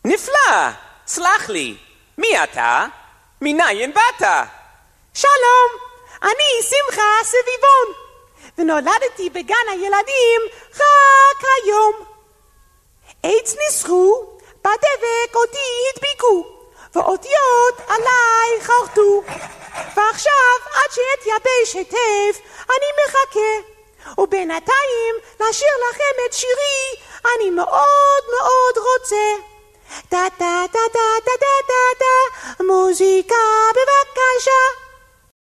נפלא! סלח לי, מי אתה? מניין באת? שלום, אני שמחה סביבון, ונולדתי בגן הילדים רק היום. עץ ניסחו, בדבק אותי הדביקו, ואותיות עליי חרטו. ועכשיו עד שאתייבש היטב אני מחכה, ובינתיים לשיר לכם את שירי אני מאוד מאוד רוצה. דה דה דה דה דה דה דה, מוזיקה בבקשה.